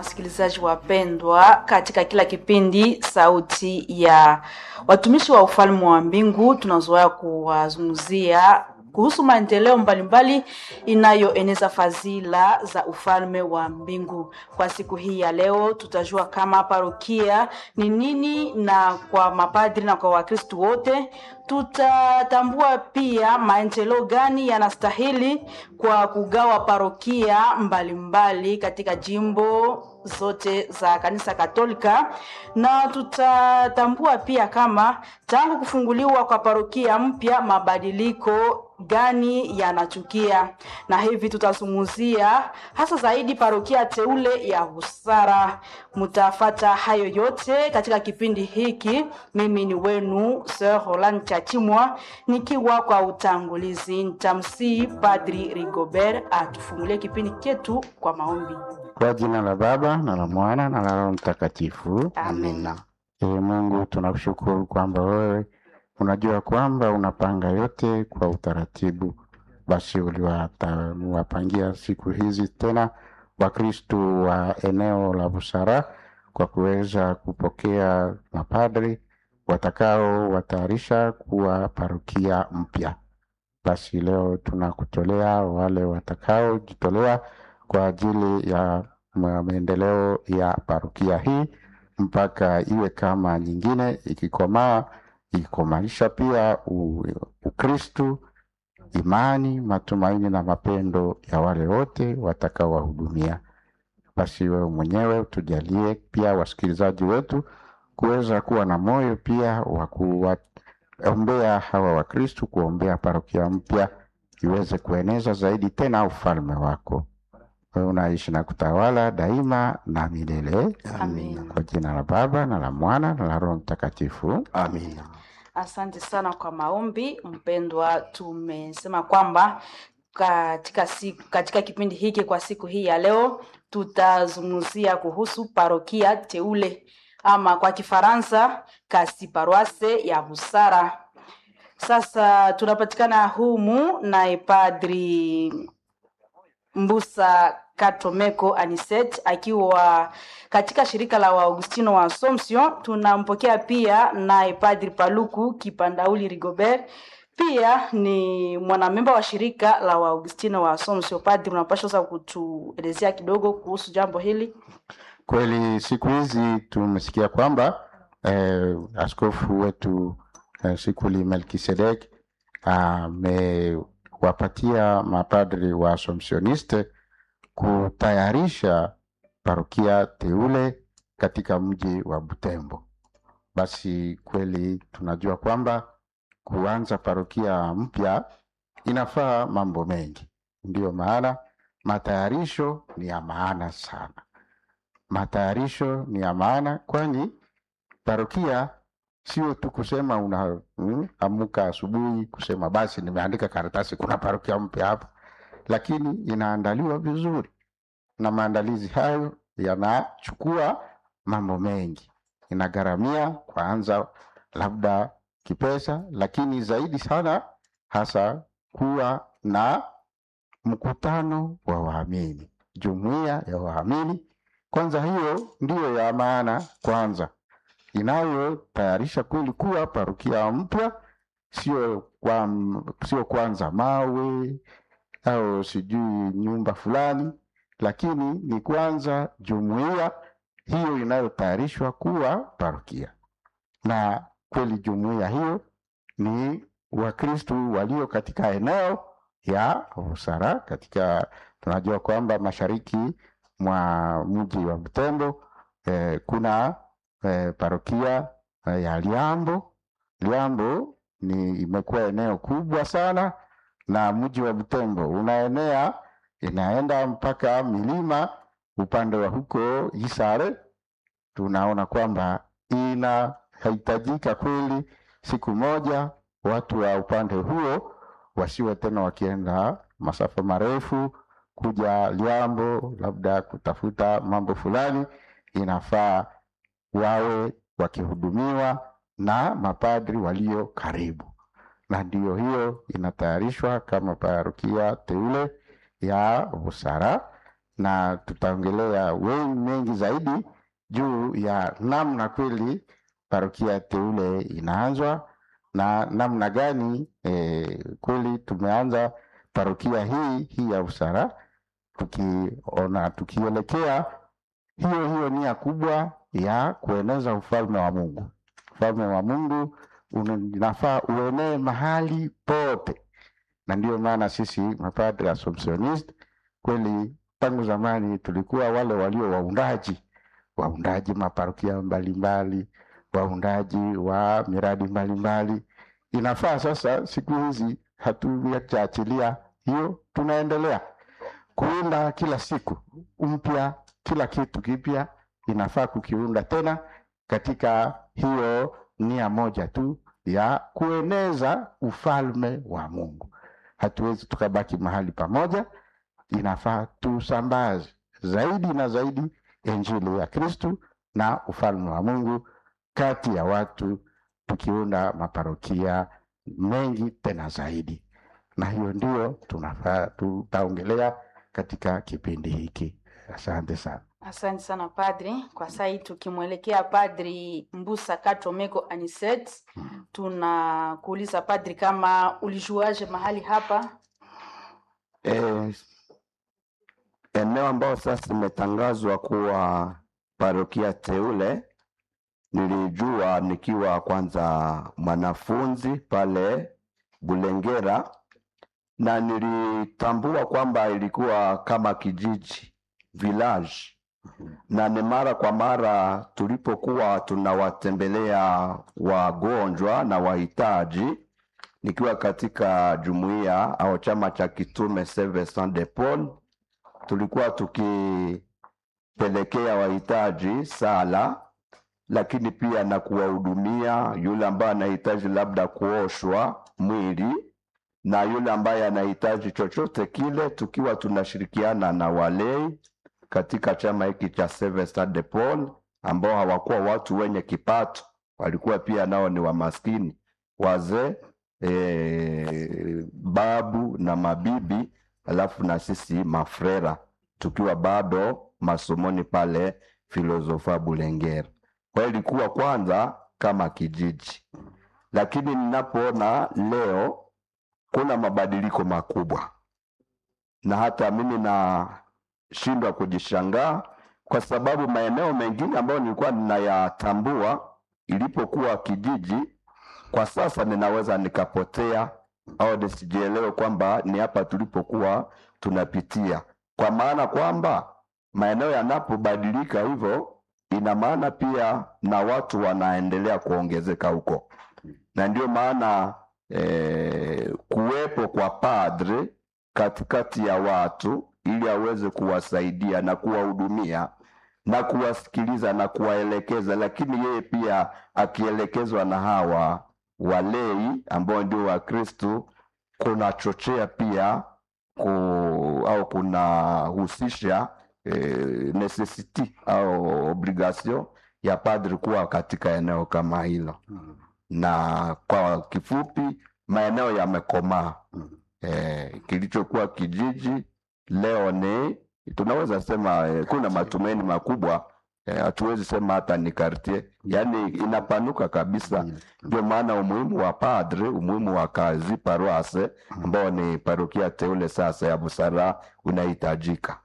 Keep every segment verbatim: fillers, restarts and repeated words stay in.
wasikilizaji wapendwa, katika kila kipindi sauti ya watumishi wa ufalme wa mbingu tunazoea kuwazungumzia kuhusu maendeleo mbalimbali inayoeneza fadhila za ufalme wa mbingu. Kwa siku hii ya leo tutajua kama parokia ni nini, na kwa mapadri na kwa Wakristo wote tutatambua pia maendeleo gani yanastahili kwa kugawa parokia mbalimbali mbali katika jimbo zote za kanisa Katolika, na tutatambua pia kama tangu kufunguliwa kwa parokia mpya mabadiliko gani yanachukia, na hivi tutazungumzia hasa zaidi parokia teule ya Busara. Mtafata hayo yote katika kipindi hiki. Mimi ni wenu Sir Roland Chachimwa, nikiwa kwa utangulizi. Nitamsi Padri Rigobert atufungulie kipindi chetu kwa maombi. Kwa jina la Baba na la Mwana na la Roho Mtakatifu. Amina. Ee Mungu, tunakushukuru kwamba wewe unajua kwamba unapanga yote kwa utaratibu. Basi uliwapangia siku hizi tena Wakristo wa eneo la Busara kwa kuweza kupokea mapadri watakao watayarisha kuwa parokia mpya. Basi leo tunakutolea wale watakao jitolea kwa ajili ya maendeleo ya parokia hii mpaka iwe kama nyingine, ikikomaa ikomaisha pia Ukristo, imani, matumaini na mapendo ya wale wote watakao wahudumia. Basi wewe mwenyewe utujalie pia wasikilizaji wetu kuweza kuwa na moyo pia wa kuombea hawa Wakristo, kuombea parokia mpya iweze kueneza zaidi tena ufalme wako. Wewe unaishi na kutawala daima na milele. Amen. Kwa jina la Baba na la Mwana na la Roho Mtakatifu. Amen. Asante sana kwa maombi mpendwa. Tumesema kwamba katika siku, katika kipindi hiki kwa siku hii ya leo tutazungumzia kuhusu parokia teule, ama kwa Kifaransa kasi paroisse ya Busara. Sasa tunapatikana humu na Padri Mbusa Katomeko Aniset akiwa katika shirika la Augustino wa Assumption. Tunampokea pia na Padri Paluku Kipandauli Rigobert, pia ni mwanamemba wa shirika la Augustino wa Assumption. Padri, unapaswa sasa kutuelezea kidogo kuhusu jambo hili. Kweli siku hizi tumesikia kwamba eh, askofu wetu eh, Sikuli Melkisedek amewapatia uh, mapadri wa Assumptioniste kutayarisha parokia teule katika mji wa Butembo. Basi kweli tunajua kwamba kuanza parokia mpya inafaa mambo mengi. Ndiyo maana matayarisho ni ya maana sana. Matayarisho ni ya maana kwani parokia sio tu kusema una hmm, amuka asubuhi kusema basi nimeandika karatasi kuna parokia mpya hapa, lakini inaandaliwa vizuri, na maandalizi hayo yanachukua mambo mengi. Inagharamia kwanza labda kipesa, lakini zaidi sana hasa kuwa na mkutano wa waamini, jumuiya ya waamini. Kwanza hiyo ndiyo ya maana kwanza, inayotayarisha kweli kuwa parokia mpya, sio kwa sio kwanza mawe au sijui nyumba fulani, lakini ni kwanza jumuiya hiyo inayotayarishwa kuwa parokia. Na kweli jumuiya hiyo ni Wakristo walio katika eneo ya Busara, katika tunajua kwamba mashariki mwa mji wa Butembo eh, kuna eh, parokia eh, ya Liambo. Liambo ni imekuwa eneo kubwa sana, na mji wa Butembo unaenea inaenda mpaka milima upande wa huko Isare. Tunaona kwamba inahitajika kweli siku moja watu wa upande huo wasiwe tena wakienda masafa marefu kuja Liambo labda kutafuta mambo fulani. Inafaa wawe wakihudumiwa na mapadri walio karibu, na ndiyo hiyo inatayarishwa kama parokia teule ya Busara. na tutaongelea wengi mengi zaidi juu ya namna kweli parokia teule inaanzwa na namna gani e, kweli tumeanza parokia hii hii ya Usara, tukiona tukielekea hiyo hiyo nia kubwa ya kueneza ufalme wa Mungu. Ufalme wa Mungu unafaa uenee mahali pote, na ndio maana sisi mapadre Assumptionist kweli tangu zamani tulikuwa wale walio waundaji waundaji maparokia mbalimbali, waundaji wa miradi mbalimbali. Inafaa sasa siku hizi hatujaachilia hiyo, tunaendelea kuunda kila siku mpya, kila kitu kipya inafaa kukiunda tena katika hiyo nia moja tu ya kueneza ufalme wa Mungu. Hatuwezi tukabaki mahali pamoja, inafaa tusambaze zaidi na zaidi injili ya Kristo na ufalme wa Mungu kati ya watu, tukiunda maparokia mengi tena zaidi. Na hiyo ndio tunafaa tutaongelea katika kipindi hiki. Asante sana. Asante sana padri. Kwa sasa tukimwelekea Padri Mbusa Katomeko Aniset, hmm. tunakuuliza padri, kama ulijuaje mahali hapa? Eh, eneo ambao sasa imetangazwa kuwa parokia teule nilijua nikiwa kwanza mwanafunzi pale Bulengera, na nilitambua kwamba ilikuwa kama kijiji, village, na ni mara kwa mara tulipokuwa tunawatembelea wagonjwa na wahitaji, nikiwa katika jumuiya au chama cha kitume Service Saint de Paul, tulikuwa tukipelekea wahitaji sala, lakini pia na kuwahudumia yule ambaye anahitaji labda kuoshwa mwili na yule ambaye anahitaji chochote kile, tukiwa tunashirikiana na walei katika chama hiki cha Service Saint de Paul, ambao hawakuwa watu wenye kipato, walikuwa pia nao ni wamaskini, wazee, e, babu na mabibi, alafu na sisi mafrera tukiwa bado masomoni pale Filosofa Bulengera. Kwa ilikuwa kwanza kama kijiji, lakini ninapoona leo kuna mabadiliko makubwa, na hata mimi na shindwa kujishangaa, kwa sababu maeneo mengine ambayo nilikuwa ninayatambua ilipokuwa kijiji, kwa sasa ninaweza nikapotea au nisijielewe kwamba ni hapa tulipokuwa tunapitia. Kwa maana kwamba maeneo yanapobadilika hivyo, ina maana pia na watu wanaendelea kuongezeka huko. Na ndio maana e, kuwepo kwa padre katikati ya watu ili aweze kuwasaidia na kuwahudumia na kuwasikiliza na kuwaelekeza, lakini yeye pia akielekezwa na hawa walei ambao ndio wa Kristo, kuna chochea pia ku, au kuna husisha eh, necessity au obligation ya padri kuwa katika eneo kama hilo. Mm. Na kwa kifupi maeneo yamekomaa. Mm. Eh, kilichokuwa kijiji leo ni tunaweza sema eh, kuna matumaini makubwa, hatuwezi eh, sema hata ni quartier, yani inapanuka kabisa. Ndio maana umuhimu wa padre, umuhimu wa kazi paroisse ambao ni parokia teule sasa ya Busara unahitajika.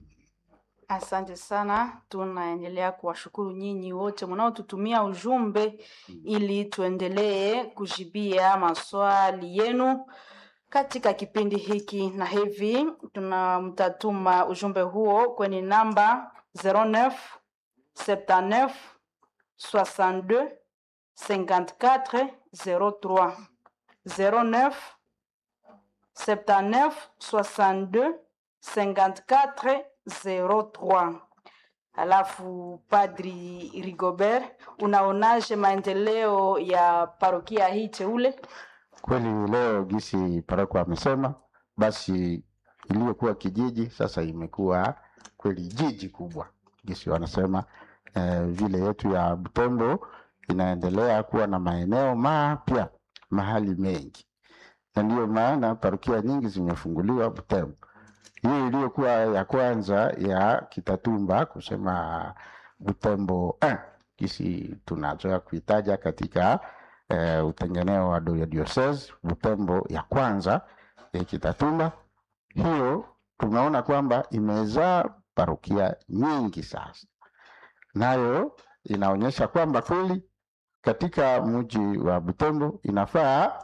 Asante sana. Tunaendelea kuwashukuru nyinyi wote mnaotutumia ujumbe ili tuendelee kujibia maswali yenu katika kipindi hiki, na hivi tunamtatuma ujumbe huo kwenye namba zero neuf soixante-neuf soixante-deux cinquante-quatre zero trois zero neuf soixante-neuf soixante-deux cinquante-quatre zero trois. Alafu Padri Rigobert, unaonaje maendeleo ya parokia hii teule? Kweli leo gisi parako amesema, basi iliyokuwa kijiji sasa imekuwa kweli jiji kubwa. Gisi wanasema eh, vile yetu ya Butembo inaendelea kuwa na maeneo mapya mahali mengi. Na ndio maana parokia nyingi zimefunguliwa Butembo. Hiyo iliyokuwa ya kwanza ya Kitatumba kusema Butembo eh, kisi tunazoea kuitaja katika eh, utengeneo wa diocese Butembo ya kwanza ya Kitatumba. Hiyo tunaona kwamba imezaa parokia nyingi sasa, nayo inaonyesha kwamba kweli katika mji wa Butembo inafaa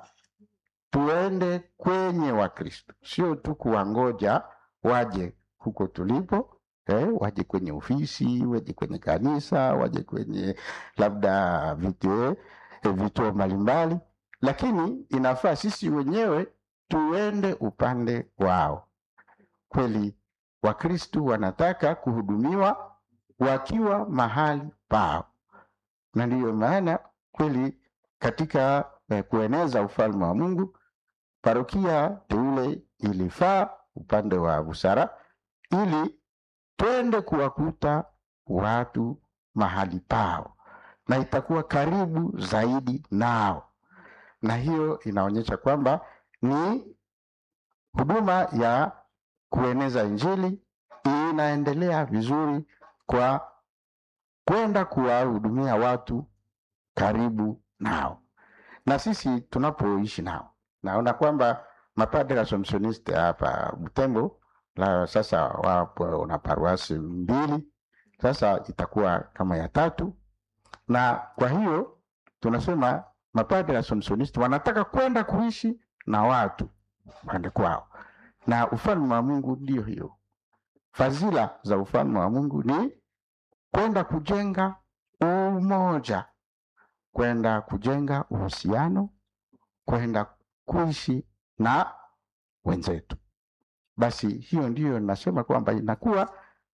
tuende kwenye Wakristo, sio tu kuwangoja waje huko tulipo, eh, waje kwenye ofisi, waje kwenye kanisa, waje kwenye labda vituo eh, vituo mbalimbali, lakini inafaa sisi wenyewe tuende upande wao. Kweli Wakristo wanataka kuhudumiwa wakiwa mahali pao, na ndiyo maana kweli katika eh, kueneza ufalme wa Mungu, parokia teule ilifaa upande wa busara ili twende kuwakuta watu mahali pao na itakuwa karibu zaidi nao, na hiyo inaonyesha kwamba ni huduma ya kueneza Injili inaendelea vizuri kwa kwenda kuwahudumia watu karibu nao na sisi tunapoishi nao. Naona kwamba mapadre Assumptioniste hapa Butembo la sasa wapo na paruasi mbili, sasa itakuwa kama ya tatu, na kwa hiyo tunasema mapadre Assumptioniste wanataka kwenda kuishi na watu pande kwao, na ufalme wa Mungu ndio hiyo. Fadhila za ufalme wa Mungu ni kwenda kujenga umoja, kwenda kujenga uhusiano, kwenda kuishi na wenzetu. Basi hiyo ndiyo nasema kwamba inakuwa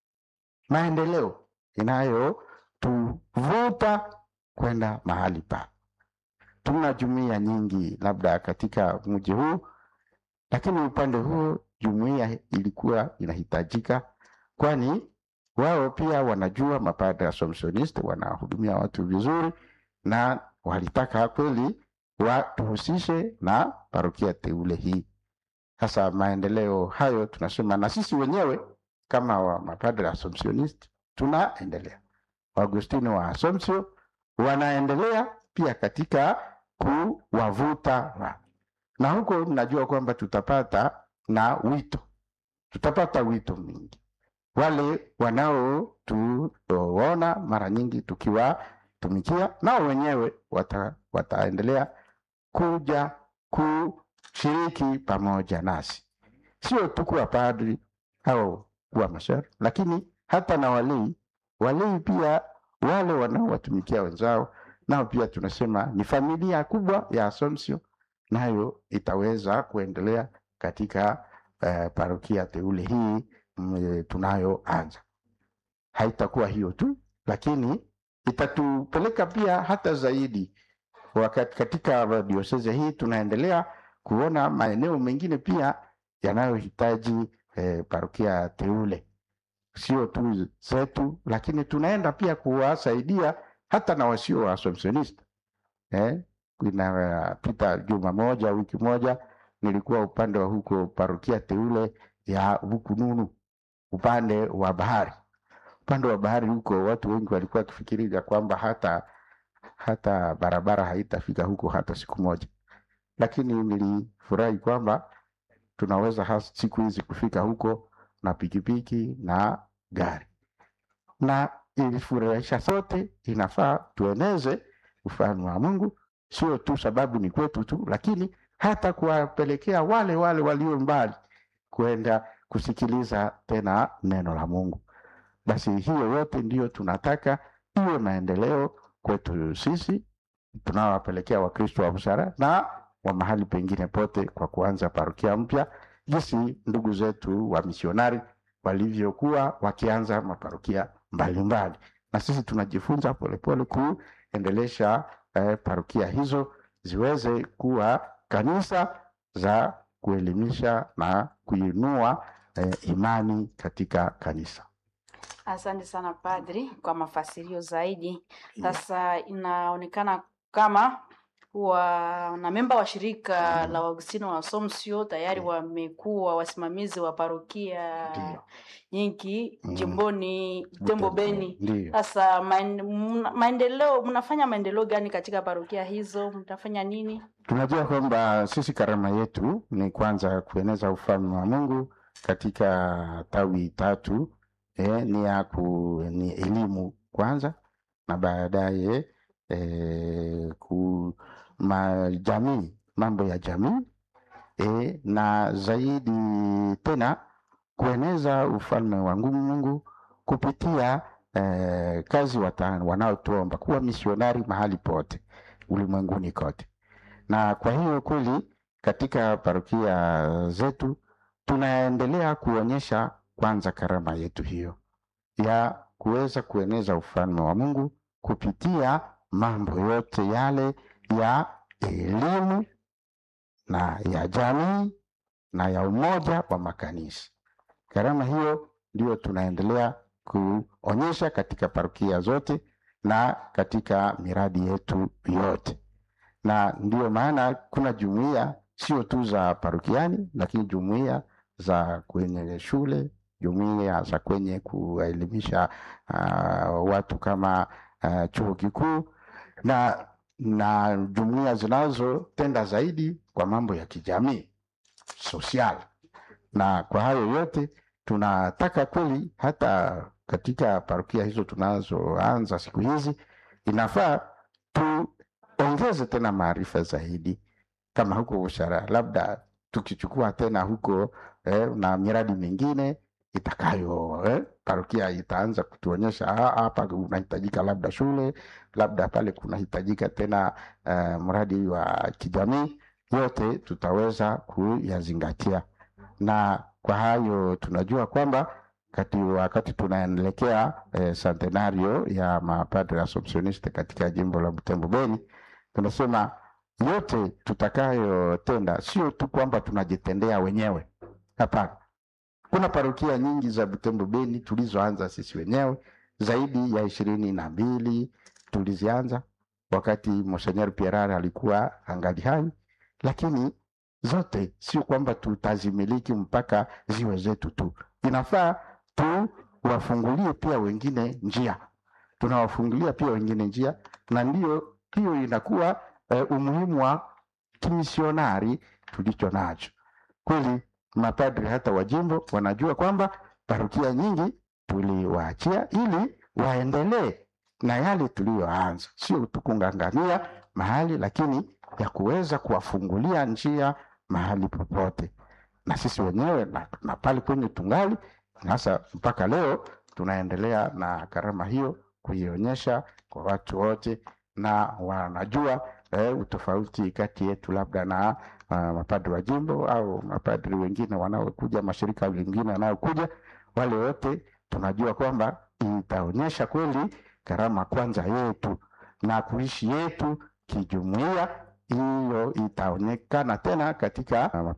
maendeleo inayotuvuta kwenda mahali pa. Tuna jumuiya nyingi labda katika mji huu, lakini upande huo jumuiya ilikuwa inahitajika, kwani wao pia wanajua mapadre Assumptioniste wanahudumia watu vizuri, na walitaka kweli watuhusishe na parokia teule hii. Sasa maendeleo hayo tunasema na sisi wenyewe kama wa mapadre Assumptioniste tunaendelea. Augustino wa Assumption wanaendelea pia katika kuwavuta wa. Na huko najua kwamba tutapata na wito, tutapata wito mingi. Wale wanao tuona mara nyingi tukiwatumikia, nao wenyewe wata, wataendelea kuja kushiriki pamoja nasi, sio tu kuwa padri au kuwa masher, lakini hata na walei. Walei pia wale wanaowatumikia wenzao, nao pia tunasema ni familia kubwa ya Assumption, nayo itaweza kuendelea katika uh, parokia teule hii mm, tunayoanza. Haitakuwa hiyo tu, lakini itatupeleka pia hata zaidi. Wakati katika diocese hii tunaendelea kuona maeneo mengine pia yanayohitaji eh, parokia teule, sio tu zetu, lakini tunaenda pia kuwasaidia hata na wasio wa Assumptioniste. Eh, inapita juma moja, wiki moja, nilikuwa upande wa huko parokia teule ya Bukununu, upande wa bahari. Upande wa bahari huko watu wengi walikuwa wakifikiria kwamba hata hata barabara haitafika huko hata siku moja, lakini nilifurahi kwamba tunaweza hasa siku hizi kufika huko na pikipiki na gari, na ilifurahisha sote. Inafaa tueneze ufalme wa Mungu, sio tu sababu ni kwetu tu, lakini hata kuwapelekea wale wale walio mbali kwenda kusikiliza tena neno la Mungu. Basi hiyo yote ndiyo tunataka iwe maendeleo kwetu sisi tunawapelekea Wakristo wa busara na wa mahali pengine pote, kwa kuanza parokia mpya jinsi ndugu zetu wa misionari walivyokuwa wakianza maparokia mbalimbali, na sisi tunajifunza polepole kuendelesha eh, parokia hizo ziweze kuwa kanisa za kuelimisha na kuinua eh, imani katika kanisa. Asante sana padri kwa mafasirio zaidi. Sasa inaonekana kama wanamemba wa shirika la Waagustino wa Assumption tayari Ndiyo. wamekuwa wasimamizi wa parokia Ndiyo. nyingi Mm. jimboni Butembo Beni. Ndiyo. Sasa maen- mna- maendeleo, mnafanya maendeleo gani katika parokia hizo? Mtafanya nini? Tunajua kwamba sisi karama yetu ni kwanza kueneza ufalme wa Mungu katika tawi tatu. Eh, ni ya ku, ni elimu kwanza, na baadaye eh, ku ma, jamii, mambo ya jamii, eh, na zaidi tena kueneza ufalme wa Mungu kupitia eh, kazi wata- wanaotuomba kuwa misionari mahali pote ulimwenguni kote. Na kwa hiyo kweli katika parokia zetu tunaendelea kuonyesha kwanza karama yetu hiyo ya kuweza kueneza ufalme wa Mungu kupitia mambo yote yale ya elimu na ya jamii na ya umoja wa makanisa. Karama hiyo ndio tunaendelea kuonyesha katika parokia zote na katika miradi yetu yote, na ndio maana kuna jumuiya sio tu za parokiani, lakini jumuiya za kwenye shule, jumuiya za kwenye kuelimisha uh, watu kama uh, chuo kikuu, na na jumuiya zinazotenda zaidi kwa mambo ya kijamii social. Na kwa hayo yote tunataka kweli hata katika parokia hizo tunazoanza siku hizi inafaa tuongeze tena maarifa zaidi, kama huko ushara, labda tukichukua tena huko eh, na miradi mingine itakayo eh, parokia itaanza kutuonyesha "Ah, hapa unahitajika labda shule, labda pale kunahitajika tena eh, mradi wa kijamii." Yote tutaweza kuyazingatia, na kwa hayo tunajua kwamba kati wakati tunaelekea eh, centenario ya mapadre Assumptioniste katika jimbo la Butembo Beni, tunasema yote tutakayotenda sio tu kwamba tunajitendea wenyewe. Hapana, kuna parokia nyingi za Butembo Beni tulizoanza sisi wenyewe, zaidi ya ishirini na mbili tulizianza wakati Monseigneur Pierre alikuwa angali hai, lakini zote sio kwamba tutazimiliki mpaka ziwe zetu tu. Inafaa tu wafungulie pia wengine njia, tunawafungulia pia wengine njia, na ndio hiyo inakuwa eh, umuhimu wa kimisionari tulicho nacho. Kweli mapadri hata wa jimbo wanajua kwamba parokia nyingi tuliwaachia ili waendelee na yale tuliyoanza, sio tukungangania mahali, lakini ya kuweza kuwafungulia njia mahali popote. Na sisi wenyewe na, na pale kwenye tungali sasa mpaka leo tunaendelea na karama hiyo kuionyesha kwa watu wote, na wanajua eh, utofauti kati yetu labda na uh, mapadri wa jimbo au mapadri wengine wanaokuja, mashirika mengine wanaokuja. Wale wote tunajua kwamba itaonyesha kweli karama kwanza yetu na kuishi yetu kijumuiya. Hiyo itaonekana tena katika uh,